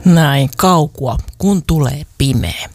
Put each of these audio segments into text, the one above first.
Näin kaukua, kun tulee pimeä.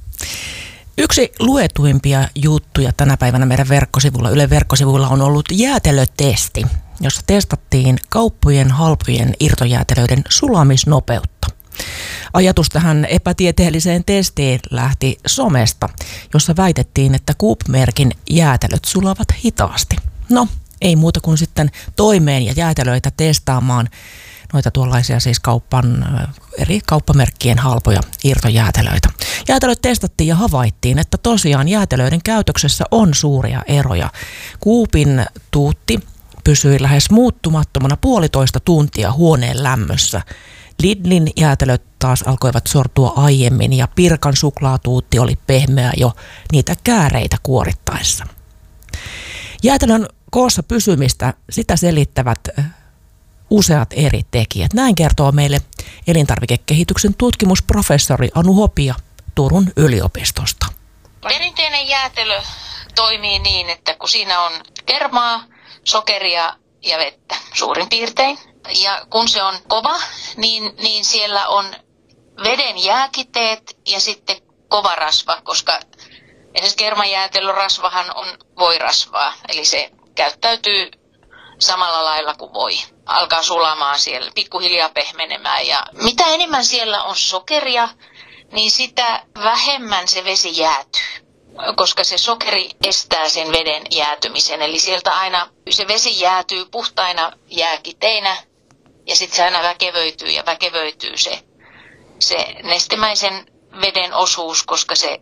Yksi luetuimpia juttuja tänä päivänä meidän verkkosivuilla, Ylen verkkosivuilla on ollut jäätelötesti, jossa testattiin kauppojen halpojen irtojäätelöiden sulamisnopeutta. Ajatus tähän epätieteelliseen testiin lähti somesta, jossa väitettiin, että Coop-merkin jäätelöt sulavat hitaasti. No, ei muuta kuin sitten toimeen ja jäätelöitä testaamaan noita tuollaisia siis eri kauppamerkkien halpoja irtojäätelöitä. Jäätelöt testattiin ja havaittiin, että tosiaan jäätelöiden käytöksessä on suuria eroja. Coopin tuutti pysyi lähes muuttumattomana 1,5 tuntia huoneen lämmössä. Lidlin jäätelöt taas alkoivat sortua aiemmin ja Pirkan suklaatuutti oli pehmeä jo niitä kääreitä kuorittaessa. Jäätelön koossa pysymistä sitä selittävät useat eri tekijät. Näin kertoo meille elintarvikekehityksen tutkimusprofessori Anu Hopia Turun yliopistosta. Perinteinen jäätelö toimii niin, että kun siinä on kermaa, sokeria ja vettä suurin piirtein. Ja kun se on kova, niin siellä on veden jääkiteet ja sitten kova rasva, koska esimerkiksi kermajäätelörasvahan on voirasvaa, eli se käyttäytyy samalla lailla kuin voi. Alkaa sulamaan siellä, pikkuhiljaa pehmenemään ja mitä enemmän siellä on sokeria, niin sitä vähemmän se vesi jäätyy, koska se sokeri estää sen veden jäätymisen. Eli sieltä aina se vesi jäätyy puhtaina jääkiteinä ja sitten se aina väkevöityy se nestemäisen veden osuus, koska se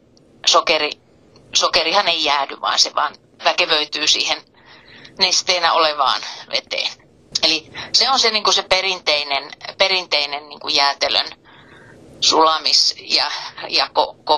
sokerihan ei jäädy, vaan se vaan väkevöityy siihen nesteenä olevaan veteen. Eli se on se, niin kuin se perinteinen niin kuin jäätelön sulamis- ja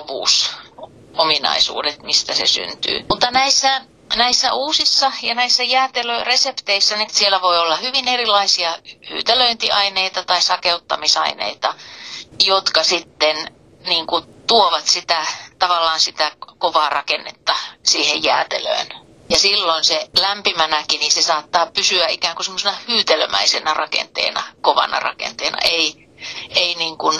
kovuusominaisuudet, mistä se syntyy. Mutta näissä uusissa ja näissä jäätelöresepteissä niin siellä voi olla hyvin erilaisia hyytelöintiaineita tai sakeuttamisaineita, jotka sitten niin kuin tuovat tavallaan sitä kovaa rakennetta siihen jäätelöön. Ja silloin se lämpimänäkin, niin se saattaa pysyä ikään kuin semmoisena hyytelömäisenä rakenteena, kovana rakenteena, ei niin kuin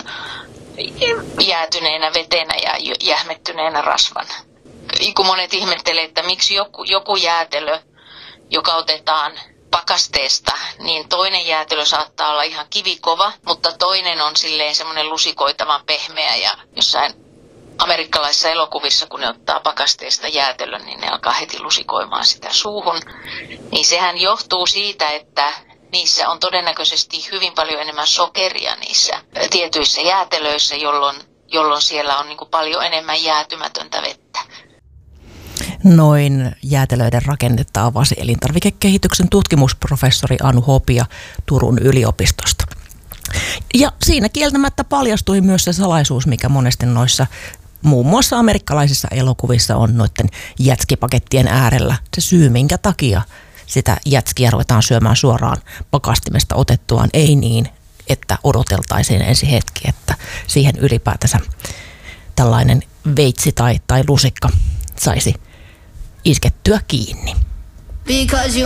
jäätyneenä vetenä ja jähmettyneenä rasvana. Kun monet ihmettelee, että miksi joku jäätelö, joka otetaan pakasteesta, niin toinen jäätelö saattaa olla ihan kivikova, mutta toinen on silleen semmoinen lusikoitavan pehmeä ja jossain amerikkalaisissa elokuvissa, kun ne ottaa pakasteesta jäätelön, niin ne alkaa heti lusikoimaan sitä suuhun. Niin sehän johtuu siitä, että niissä on todennäköisesti hyvin paljon enemmän sokeria niissä tietyissä jäätelöissä, jolloin siellä on niin kuin paljon enemmän jäätymätöntä vettä. Noin jäätelöiden rakennetta avasi elintarvikekehityksen tutkimusprofessori Anu Hopia Turun yliopistosta. Ja siinä kieltämättä paljastui myös se salaisuus, mikä monesti noissa muun muassa amerikkalaisissa elokuvissa on noiden jätskipakettien äärellä. Se syy, minkä takia sitä jätskiä ruvetaan syömään suoraan pakastimesta otettuaan, ei niin, että odoteltaisiin ensi hetki, että siihen ylipäätänsä tällainen veitsi tai lusikka saisi iskettyä kiinni.